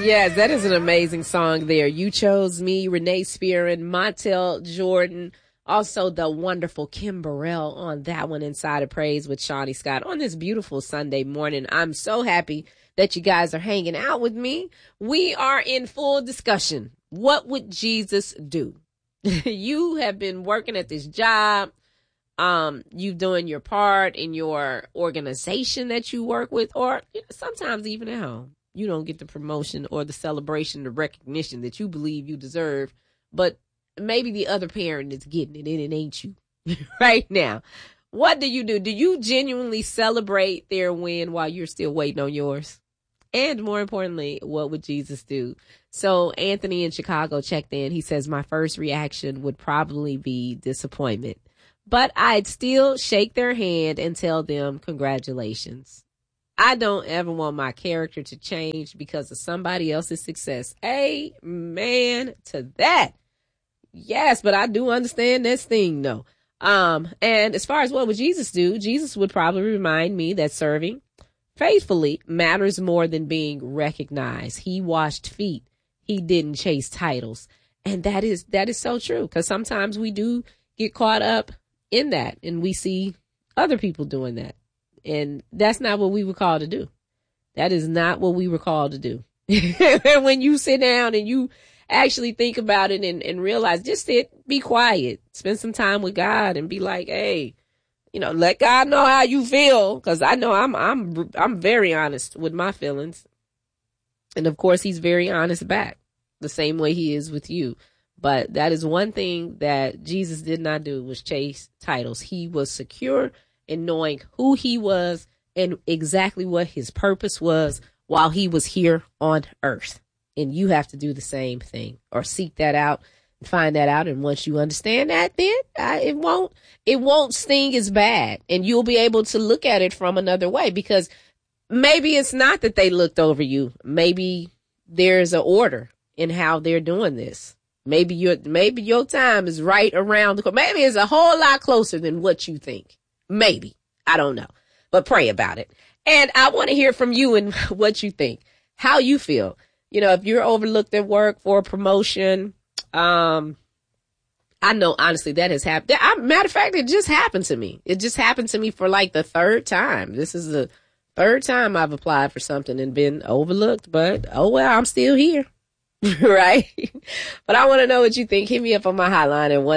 Yes, that is an amazing song there. You Chose Me, Renee Spearin, Montel Jordan, also the wonderful Kim Burrell on that one, Inside of Praise with Shawnee Scott on this beautiful Sunday morning. I'm so happy that you guys are hanging out with me. We are in full discussion. What would Jesus do? You have been working at this job. You doing your part in your organization that you work with, or sometimes even at home. You don't get the promotion or the celebration, the recognition that you believe you deserve, but maybe the other parent is getting it and it ain't you right now. What do you do? Do you genuinely celebrate their win while you're still waiting on yours? And more importantly, what would Jesus do? So Anthony in Chicago checked in. He says, my first reaction would probably be disappointment, but I'd still shake their hand and tell them congratulations. I don't ever want my character to change because of somebody else's success. Amen to that. Yes, but I do understand this thing, though. And as far as what would Jesus do, Jesus would probably remind me that serving faithfully matters more than being recognized. He washed feet. He didn't chase titles. And that is so true, because sometimes we do get caught up in that and we see other people doing that. And that's not what we were called to do. That is not what we were called to do. When you sit down and you actually think about it and realize, just sit, be quiet, spend some time with God and be like, hey, let God know how you feel. Cause I know I'm very honest with my feelings. And of course he's very honest back the same way he is with you. But that is one thing that Jesus did not do, was chase titles. He was secure in knowing who he was and exactly what his purpose was while he was here on earth. And you have to do the same thing, or seek that out and find that out. And once you understand that, then it won't sting as bad, and you'll be able to look at it from another way, because maybe it's not that they looked over you. Maybe there's an order in how they're doing this. Maybe your time is right around the corner. Maybe it's a whole lot closer than what you think. Maybe. I don't know. But pray about it. And I want to hear from you and what you think, how you feel. If you're overlooked at work for a promotion, I know, honestly, that has happened. Matter of fact, it just happened to me. It just happened to me for like the third time. This is the third time I've applied for something and been overlooked, but oh well, I'm still here. Right? But I want to know what you think. Hit me up on my hotline at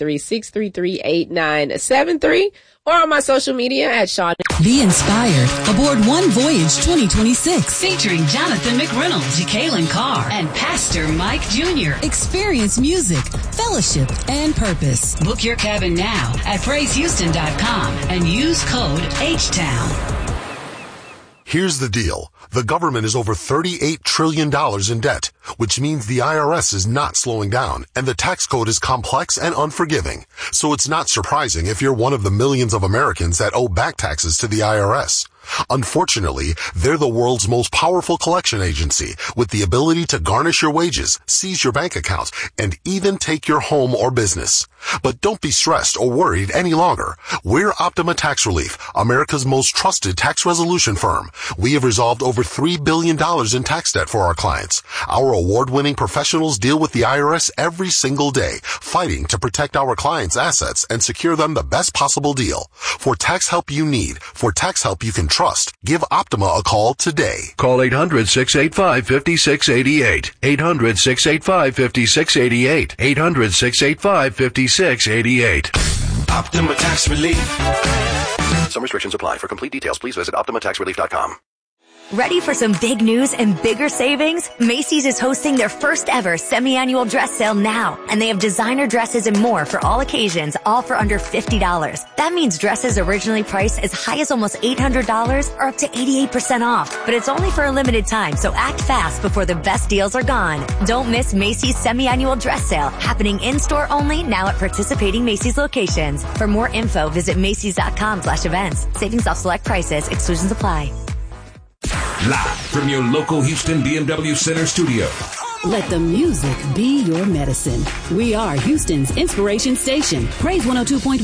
1-833-633-8973 or on my social media at Sean. Be inspired aboard One Voyage 2026. Featuring Jonathan McReynolds, Jacqueline Carr, and Pastor Mike Jr. Experience music, fellowship, and purpose. Book your cabin now at PraiseHouston.com and use code HTOWN. Here's the deal. The government is over $38 trillion in debt, which means the IRS is not slowing down, and the tax code is complex and unforgiving. So it's not surprising if you're one of the millions of Americans that owe back taxes to the IRS. Unfortunately, they're the world's most powerful collection agency, with the ability to garnish your wages, seize your bank accounts, and even take your home or business. But don't be stressed or worried any longer. We're Optima Tax Relief, America's most trusted tax resolution firm. We have resolved over $3 billion in tax debt for our clients. Our award-winning professionals deal with the IRS every single day, fighting to protect our clients' assets and secure them the best possible deal. For tax help you need, for tax help you can trust, give Optima a call today. Call 800-685-5688. 800-685-5688. 800-685-5688. Optima Tax Relief. Some restrictions apply. For complete details, please visit OptimaTaxRelief.com. Ready for some big news and bigger savings? Macy's is hosting their first ever semi-annual dress sale now, and they have designer dresses and more for all occasions, all for under $50. That means dresses originally priced as high as almost $800 are up to 88% off. But it's only for a limited time, so act fast before the best deals are gone. Don't miss Macy's semi-annual dress sale, happening in-store only now at participating Macy's locations. For more info, visit Macys.com/events. Savings off select prices. Exclusions apply. Live from your local Houston BMW Center studio. Let the music be your medicine. We are Houston's inspiration station. Praise 102.1.